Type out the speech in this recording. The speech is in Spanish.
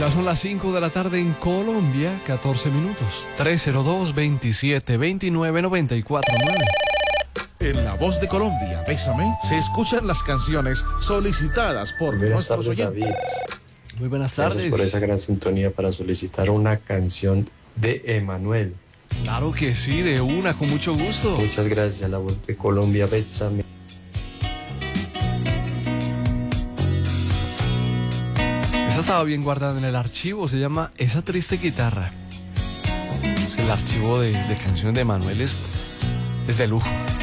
Ya son las 5 de la tarde en Colombia, 14 minutos. 302-2729-949. En La Voz de Colombia, Bésame, se escuchan las canciones solicitadas por Buenas nuestros tardes, oyentes. David. Muy buenas tardes. Gracias por esa gran sintonía para solicitar una canción de Emanuel. Claro que sí, de una, con mucho gusto. Muchas gracias a La Voz de Colombia, Bésame. Esa estaba bien guardada en el archivo, se llama Esa triste guitarra. El archivo de canciones de Emanuel es de lujo.